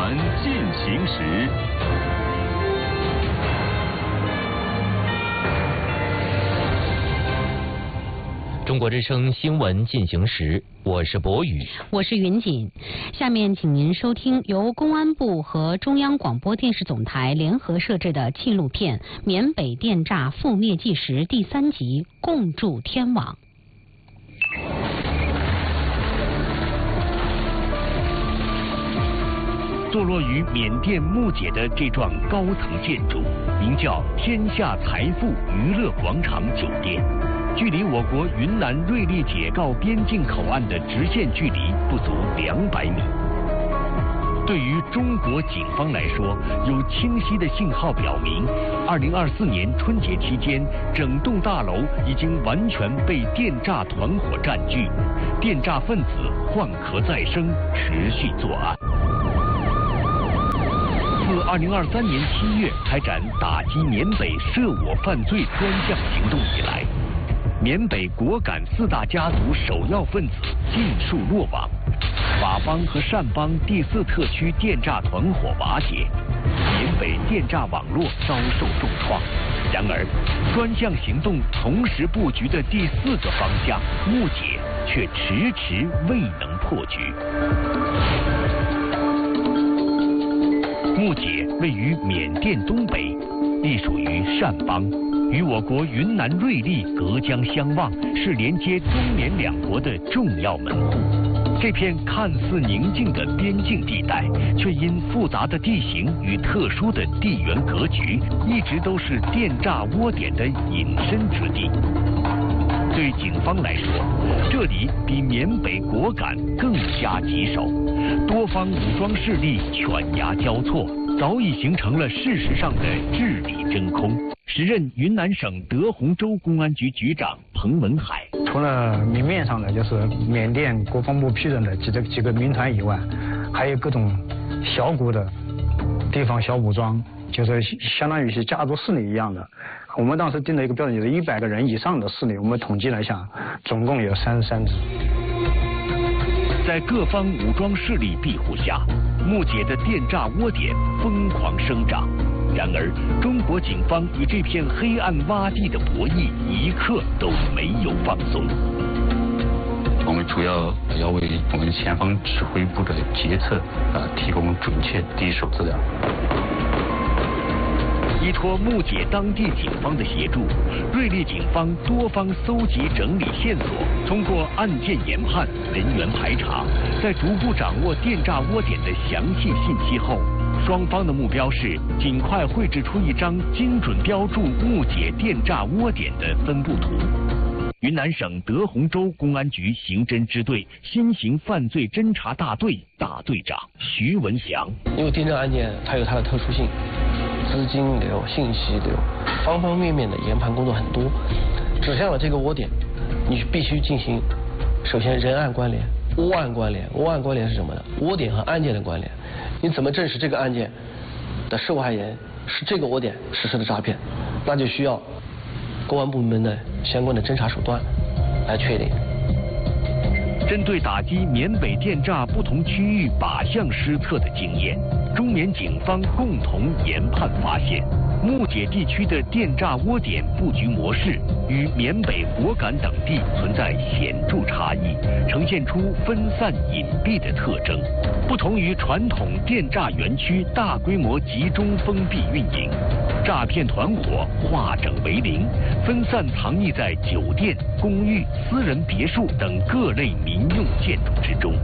闻进行时。 中国之声新闻进行时，我是博宇， 我是云锦。下面请您收听由公安部和中央广播电视总台联合摄制的纪录片《缅北电诈覆灭纪实》第3集《共筑天网》。 坐落于缅甸木姐的这幢高层建筑，名叫天下财富娱乐广场酒店，距离我国云南瑞丽解告边境口岸的直线距离不足200米。对于中国警方来说，有清晰的信号表明，2024年春节期间，整栋大楼已经完全被电诈团伙占据，电诈分子换壳再生，持续作案。自2023年7月开展打击缅北涉我犯罪专项行动以来，缅北果敢4大家族首要分子尽数落网，法帮和善帮第4特区电诈团伙瓦解，缅北电诈网络遭受重创。然而，专项行动同时布局的第4个方向木姐却迟迟未能破局。木姐位于缅甸东北，隶属于善帮，与我国云南瑞丽隔江相望，是连接中缅两国的重要门户。这片看似宁静的边境地带，却因复杂的地形与特殊的地缘格局，一直都是电诈窝点的隐身之地。对警方来说，这里比缅北果敢更加棘手，多方武装势力犬牙交错，早已形成了事实上的治理真空。时任云南省德宏州公安局局长彭文海， 除了明面上的就是缅甸国防部批准的几个民团以外，还有各种小股的地方小武装，就是相当于是家族势力一样的。我们当时定了一个标准，就是100个人以上的势力，我们统计了一下，总共有33支。 在各方武装势力庇护下，木姐的电诈窝点疯狂生长。然而，中国警方与这片黑暗洼地的博弈一刻都没有放松。 我们主要为我们前方指挥部的决策提供准确第一手资料。 依托木姐当地警方的协助，瑞丽警方多方搜集整理线索，通过案件研判、人员排查，在逐步掌握电诈窝点的详细信息后，双方的目标是尽快绘制出一张精准标注木姐电诈窝点的分布图。云南省德宏州公安局刑侦支队新型犯罪侦查大队大队长徐文祥， 因为电诈案件它有它的特殊性，资金流、信息流，方方面面的研判工作很多，指向了这个窝点，你必须进行首先人案关联、窝案关联。窝案关联是什么呢？窝点和案件的关联。你怎么证实这个案件的受害人是这个窝点实施的诈骗？那就需要公安部门的相关的侦查手段来确定。 针对打击缅北电诈不同区域靶向施策的经验，中缅警方共同研判发现，木姐地区的电诈窝点布局模式与缅北果敢等地存在显著差异，呈现出分散隐蔽的特征。不同于传统电诈园区大规模集中封闭运营，诈骗团伙化整为零，分散藏匿在酒店、公寓、私人别墅等各类民用建筑之中。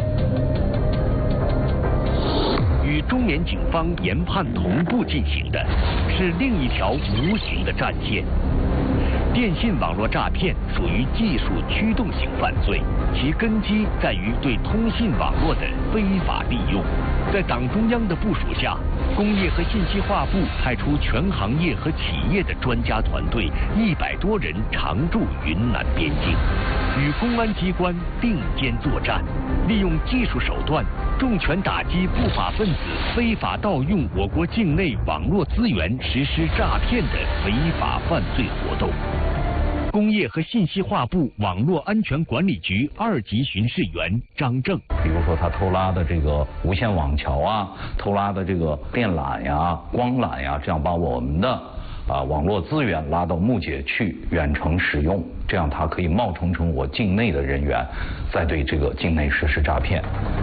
与中缅警方研判同步进行的是另一条无形的战线。电信网络诈骗属于技术驱动型犯罪，其根基在于对通信网络的非法利用。在党中央的部署下，工业和信息化部派出全行业和企业的专家团队100多人常驻云南边境，与公安机关并肩作战，利用技术手段重拳打击不法分子非法盗用我国境内网络资源实施诈骗的违法犯罪活动。 工业和信息化部网络安全管理局2级巡视员张正。 比如说他偷拉的这个无线网桥啊，偷拉的这个电缆呀、光缆呀，这样把我们的网络资源拉到木姐去远程使用，这样他可以冒充成我境内的人员，再对这个境内实施诈骗。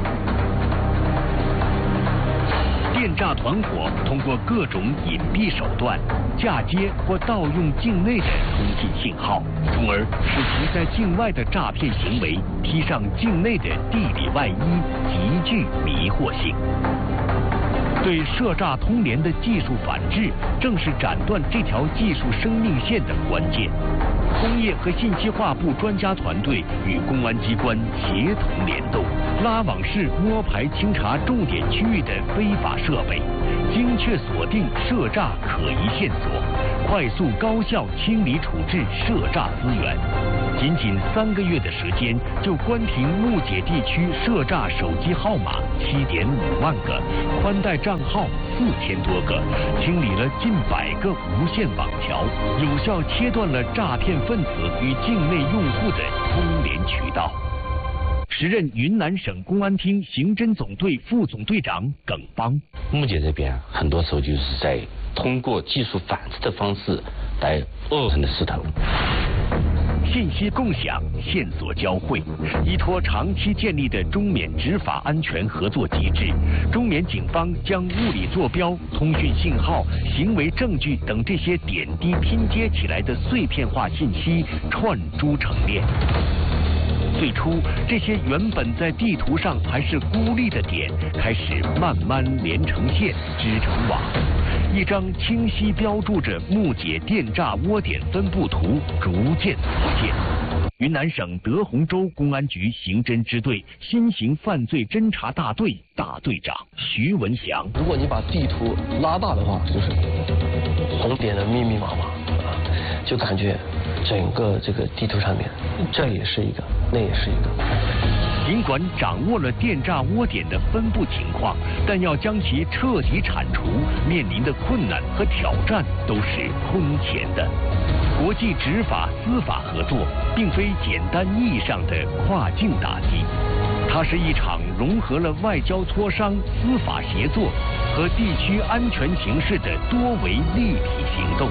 电诈团伙通过各种隐蔽手段，嫁接或盗用境内的通信信号，从而使其在境外的诈骗行为披上境内的地理外衣，极具迷惑性。对涉诈通联的技术反制，正是斩断这条技术生命线的关键。工业和信息化部专家团队与公安机关协同联动，拉网式摸排清查重点区域的非法设备，精确锁定涉诈可疑线索，快速高效清理处置涉诈资源。仅仅3个月的时间，就关停木姐地区涉诈手机号码7.5万个，宽带账号4000多个，清理了近100个无线网桥，有效切断了诈骗分子与境内用户的通联渠道。时任云南省公安厅刑侦总队副总队长耿邦。 木姐这边很多时候就是在通过技术反制的方式来扼痕的势头。 信息共享、线索交汇，依托长期建立的中缅执法安全合作机制，中缅警方将物理坐标、通讯信号、行为证据等这些点滴拼接起来的碎片化信息串珠成链。最初，这些原本在地图上还是孤立的点，开始慢慢连成线，织成网。一张清晰标注着木姐电诈窝点分布图逐渐浮现。云南省德宏州公安局刑侦支队新型犯罪侦查大队大队长徐文祥。 如果你把地图拉大的话，就是红点的密密麻麻啊，就感觉整个这个地图上面，这也是一个，那也是一个。 尽管掌握了电诈窝点的分布情况，但要将其彻底铲除，面临的困难和挑战都是空前的。国际执法司法合作并非简单意义上的跨境打击，它是一场融合了外交磋商、司法协作和地区安全形势的多维立体行动。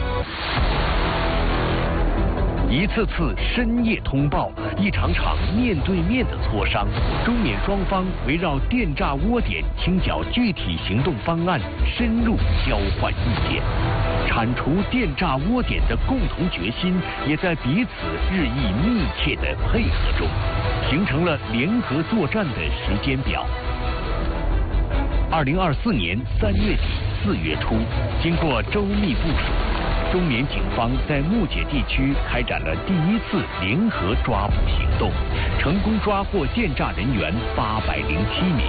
一次次深夜通报，一场场面对面的磋商，中缅双方围绕电诈窝点清剿具体行动方案深入交换意见，铲除电诈窝点的共同决心也在彼此日益密切的配合中，形成了联合作战的时间表。2024年3月底4月初，经过周密部署，中缅警方在木姐地区开展了第一次联合抓捕行动，成功抓获电诈人员807名。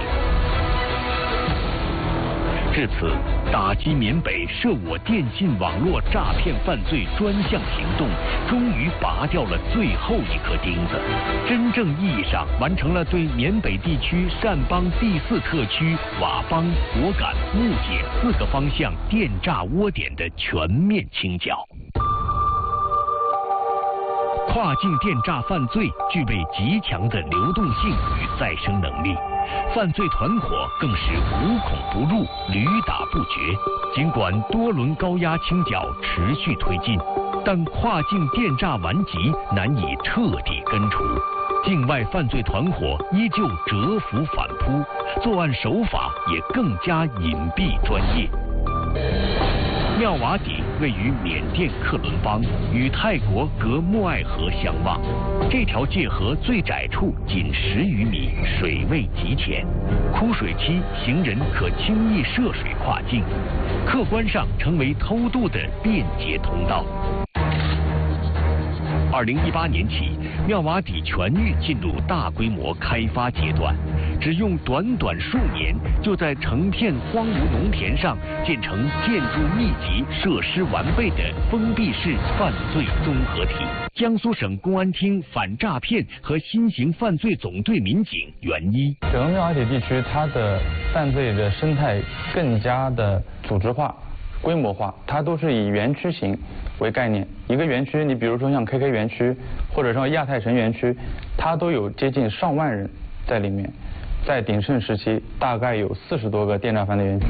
至此，打击缅北涉我电信网络诈骗犯罪专项行动终于拔掉了最后一颗钉子，真正意义上完成了对缅北地区善邦第4特区佤邦、果敢、木姐4个方向电诈窝点的全面清剿。跨境电诈犯罪具备极强的流动性与再生能力，犯罪团伙更是无孔不入、屡打不绝。尽管多轮高压清剿持续推进，但跨境电诈顽疾难以彻底根除，境外犯罪团伙依旧蛰伏反扑，作案手法也更加隐蔽专业。妙瓦底位于缅甸克伦邦，与泰国隔默艾河相望。这条界河最窄处仅10余米，水位极浅，枯水期行人可轻易涉水跨境，客观上成为偷渡的便捷通道。2018年起，妙瓦底全域进入大规模开发阶段，只用短数年，就在成片荒芜农田上建成建筑密集、设施完备的封闭式犯罪综合体。江苏省公安厅反诈骗和新型犯罪总队民警袁一： 整个妙瓦底地区，它的犯罪的生态更加的组织化， 规模化，它都是以园区型为概念。一个园区，你比如说像 KK 园区，或者说亚太城园区，它都有接近上万人在里面。在鼎盛时期，大概有40多个电诈犯的园区。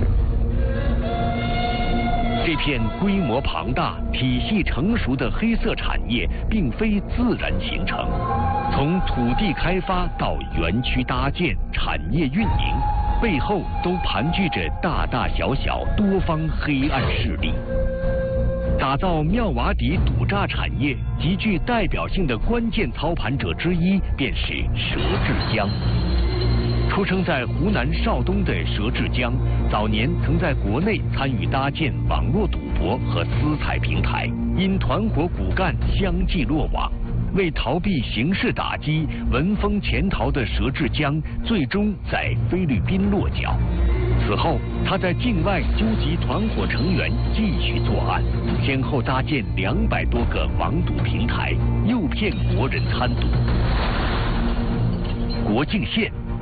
这片规模庞大、体系成熟的黑色产业，并非自然形成。从土地开发到园区搭建、产业运营，背后都盘踞着大大小小多方黑暗势力。打造妙瓦底赌诈产业极具代表性的关键操盘者之一，便是佘志江。出生在湖南邵东的佘志江，早年曾在国内参与搭建网络赌博和私彩平台，因团伙骨干相继落网。为逃避刑事打击，闻风潜逃的佘志江最终在菲律宾落脚。此后，他在境外纠集团伙成员，继续作案，先后搭建200多个网赌平台，诱骗国人参赌。国境线